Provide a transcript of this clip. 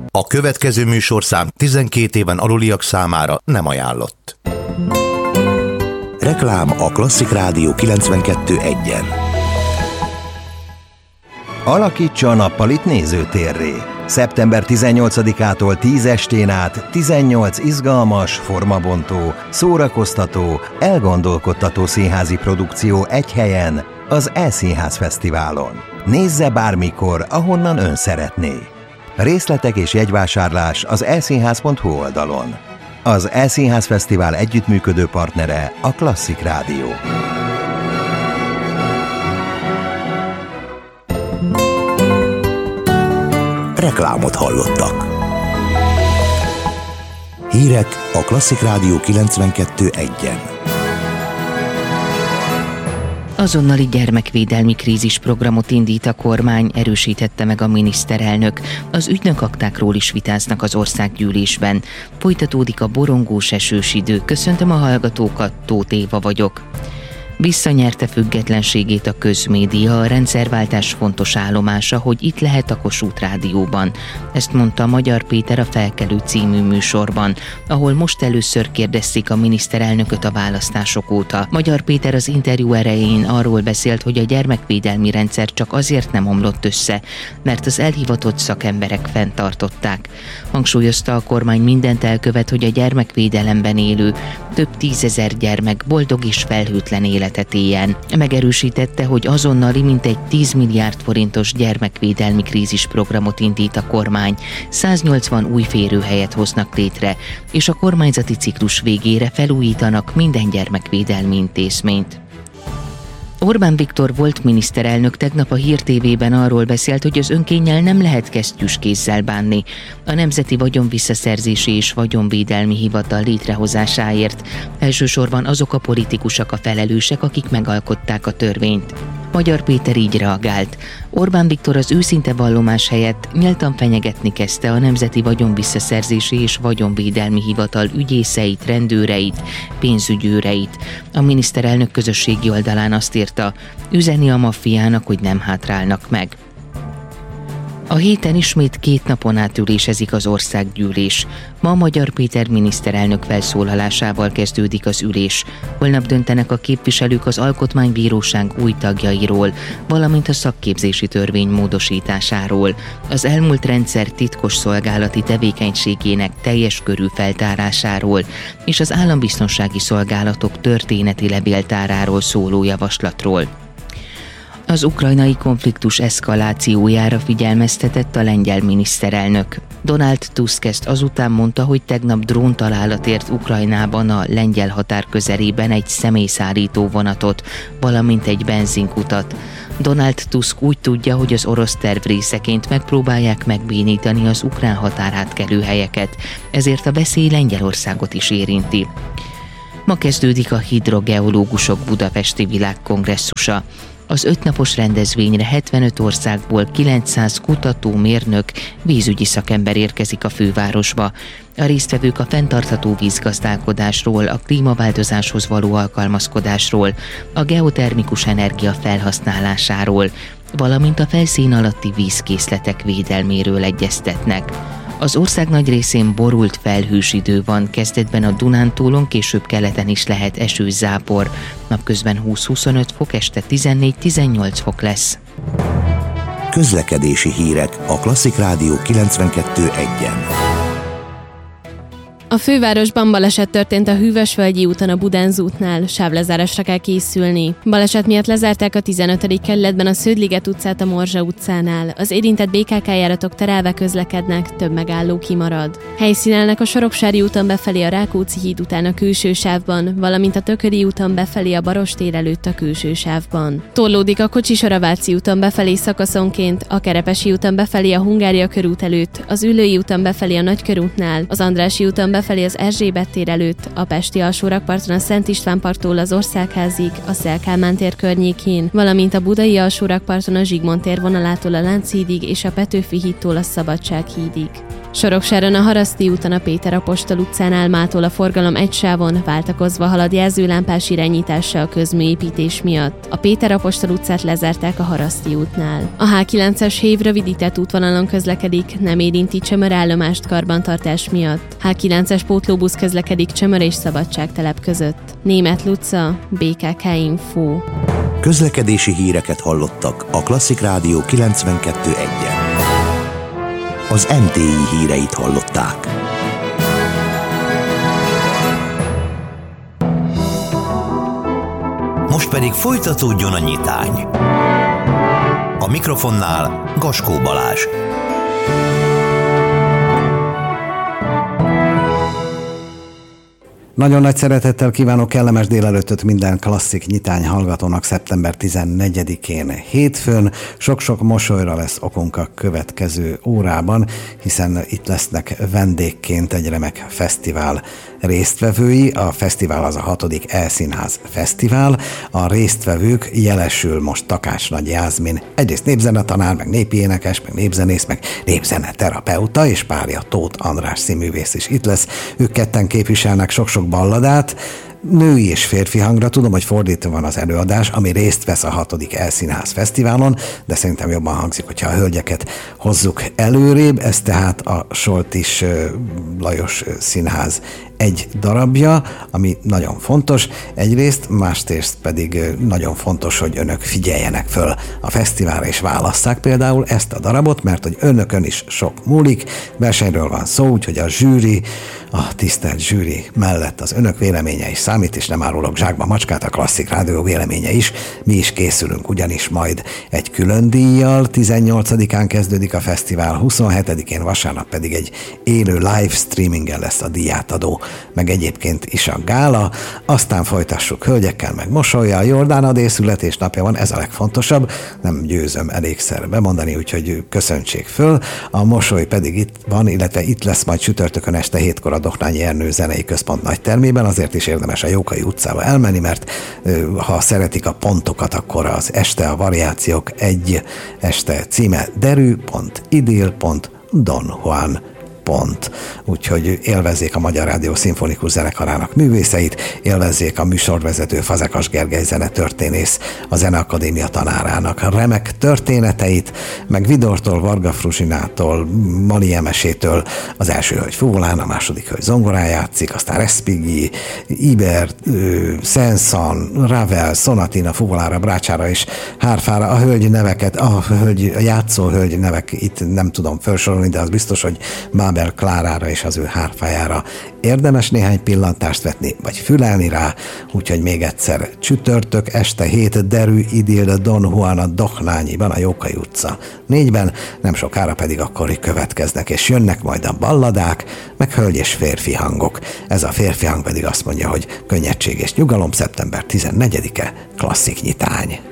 A következő műsorszám 12 éven aluliak számára nem ajánlott. Reklám a Klasszik Rádió 92.1-en. Alakítsa a nappalit nézőtérré. Szeptember 18-ától 10 estén át 18 izgalmas, formabontó, szórakoztató, elgondolkodtató színházi produkció egy helyen, az E-Színház Fesztiválon. Nézze bármikor, ahonnan ön szeretné. Részletek és jegyvásárlás az eszínház.hu oldalon. Az E-Színház Fesztivál együttműködő partnere a Klasszik Rádió. Reklámot hallottak. Hírek a Klasszik Rádió 92.1-en. Azonnali gyermekvédelmi krízisprogramot indít a kormány, erősítette meg a miniszterelnök. Az ügynökaktákról is vitáznak az országgyűlésben. Folytatódik a borongós esős idő. Köszöntöm a hallgatókat, Tóth Éva vagyok. Visszanyerte függetlenségét a közmédia, a rendszerváltás fontos állomása, hogy itt lehet a Kossuth Rádióban. Ezt mondta Magyar Péter a Felkelő című műsorban, ahol most először kérdezték a miniszterelnököt a választások óta. Magyar Péter az interjú erején arról beszélt, hogy a gyermekvédelmi rendszer csak azért nem omlott össze, mert az elhivatott szakemberek fenntartották. Hangsúlyozta, a kormány mindent elkövet, hogy a gyermekvédelemben élő több 10 000 gyermek boldog és felhőtlen életet éljen. Megerősítette, hogy azonnali mintegy 10 milliárd forintos gyermekvédelmi krízisprogramot indít a kormány, 180 új férőhelyet hoznak létre, és a kormányzati ciklus végére felújítanak minden gyermekvédelmi intézményt. Orbán Viktor volt miniszterelnök tegnap a Hír TV-ben arról beszélt, hogy az önkénnyel nem lehet kesztyűs kézzel bánni. A Nemzeti Vagyonvisszaszerzési és Vagyonvédelmi Hivatal létrehozásáért elsősorban azok a politikusok a felelősek, akik megalkották a törvényt. Magyar Péter így reagált. Orbán Viktor az őszinte vallomás helyett nyíltan fenyegetni kezdte a Nemzeti Vagyonvisszaszerzési és Vagyonvédelmi Hivatal ügyészeit, rendőreit, pénzügyőreit. A miniszterelnök közösségi oldalán azt írta, üzeni a maffiának, hogy nem hátrálnak meg. A héten ismét 2 napon át ülésezik az országgyűlés. Ma Magyar Péter miniszterelnök felszólalásával kezdődik az ülés. Holnap döntenek a képviselők az Alkotmánybíróság új tagjairól, valamint a szakképzési törvény módosításáról, az elmúlt rendszer titkos szolgálati tevékenységének teljes körű feltárásáról és az állambiztonsági szolgálatok történeti levéltáráról szóló javaslatról. Az ukrajnai konfliktus eszkalációjára figyelmeztetett a lengyel miniszterelnök. Donald Tusk ezt azután mondta, hogy tegnap dróntalálat ért Ukrajnában a lengyel határ közelében egy személyszállító vonatot, valamint egy benzinkutat. Donald Tusk úgy tudja, hogy az orosz terv részeként megpróbálják megbénítani az ukrán határátkelő helyeket, ezért a veszély Lengyelországot is érinti. Ma kezdődik a hidrogeológusok budapesti világkongresszusa. Az 5 napos rendezvényre 75 országból 900 kutató, mérnök, vízügyi szakember érkezik a fővárosba. A résztvevők a fenntartható vízgazdálkodásról, a klímaváltozáshoz való alkalmazkodásról, a geotermikus energia felhasználásáról, valamint a felszín alatti vízkészletek védelméről egyeztetnek. Az ország nagy részén borult felhős idő van, kezdetben a Dunántúlon, később keleten is lehet esős zápor. Napközben 20-25 fok, este 14-18 fok lesz. Közlekedési hírek a Klasszik Rádió 92.1-en. A fővárosban baleset történt a Hűvösvölgyi úton a Budánz útnál, sávlezárásra kell készülni. Baleset miatt lezárták a 15. kerületben a Sződliget utcát a Morzsa utcánál. Az érintett BKK járatok terelve közlekednek, több megálló kimarad. Helyszínelnek a Soroksári úton befelé a Rákóczi híd után a külső sávban, valamint a Tököli úton befelé a Barostér előtt a külső sávban. Torlódik a kocsisor a Váci úton befelé szakaszonként, a Kerepesi úton befelé a Hungária körút előtt, az Üllői úton befelé a Nagykörútnál, az Andrássy úton befelé az Erzsébet tér előtt, a pesti alsórakparton a Szent István parttól az Országházig, a Széll Kálmán tér környékén, valamint a budai alsórakparton a Zsigmond tér vonalától a Lánchídig és a Petőfi hídtól a Szabadság hídig. Soroksáron a Haraszti úton a Péter Apostol utcánál mától a forgalom egy sávon váltakozva halad jelzőlámpás irányítással a közműépítés miatt. A Péter Apostol utcát lezárták a Haraszti útnál. A H9-es hév rövidített útvonalon közlekedik, nem érinti Csömör állomást karbantartás miatt. H9-es pótlóbusz közlekedik Csömör és Szabadságtelep között. Németh Luca, BKK Info. Közlekedési híreket hallottak a Klasszik Rádió 92.1-en. Az MTI híreit hallották. Most pedig folytatódjon a nyitány. A mikrofonnál Gaskó Balázs. Nagyon nagy szeretettel kívánok kellemes délelőttöt minden klasszik nyitány hallgatónak szeptember 14-én hétfőn. Sok-sok mosolyra lesz okunk a következő órában, hiszen itt lesznek vendégként egy remek fesztivál résztvevői. A fesztivál az a 6. E-színház fesztivál. A résztvevők jelesül most Takács Nagy Jászmin, egyrészt népzenetanár, meg népi énekes, meg népzenész, meg népzeneterapeuta, és párja Tóth András színművész is itt lesz. Ők ketten képviselnek sok-sok balladát, női és férfi hangra. Tudom, hogy fordítva van az előadás, ami részt vesz a 6. E-színház fesztiválon, de szerintem jobban hangzik, hogyha a hölgyeket hozzuk előrébb. Ez tehát a Soltis Lajos Színház egy darabja, ami nagyon fontos egyrészt, másrészt pedig nagyon fontos, hogy önök figyeljenek föl a fesztiválra és válasszák például ezt a darabot, mert hogy önökön is sok múlik, versenyről van szó, úgyhogy a zsűri, a tisztelt zsűri mellett az önök véleménye is számít, és nem árulok zsákba macskát, a Klasszik Rádió véleménye is. Mi is készülünk ugyanis majd egy külön díjjal. 18-án kezdődik a fesztivál, 27-én vasárnap pedig egy élő live streamingen lesz a díjátadó, meg egyébként is a gála. Aztán folytassuk hölgyekkel, meg mosollyal. Jordán Adé születésnapja van, ez a legfontosabb, nem győzöm elégszer bemondani, úgyhogy köszöntsék föl. A mosoly pedig itt van, illetve itt lesz majd csütörtökön este 7-kor a Doknányi Ernő Zenei Központ nagytermében. Azért is érdemes a Jókai utcába elmenni, mert ha szeretik a pontokat, akkor az este a variációk egy este címe derű.idil.Don Juan. Úgyhogy élvezzék a Magyar Rádió Szimfonikus Zenekarának művészeit, élvezzék a műsorvezető Fazekas Gergely zenetörténész, a Zeneakadémia tanárának a remek történeteit, meg Vidortól, Varga Fruzsinától, Mali Emesétől az első hölgy fuvolán, a második hölgy zongorán játszik, aztán Respighi, Ibert, Saint-Saëns, Ravel, Sonatina fuvolára, brácsára és hárfára. A hölgy neveket, a játszó hölgy nevek itt nem tudom felsorolni, de az biztos, hogy Bábel Klárára és az ő hárfájára érdemes néhány pillantást vetni, vagy fülelni rá, úgyhogy még egyszer csütörtök este 7 Derű Idil Don Juan a Doknányiban, a Jókai utca 4-ben, nem sokára pedig akkor következnek, és jönnek majd a balladák, meg hölgy és férfi hangok. Ez a férfi hang pedig azt mondja, hogy könnyedség és nyugalom, szeptember 14-e, klasszik nyitány.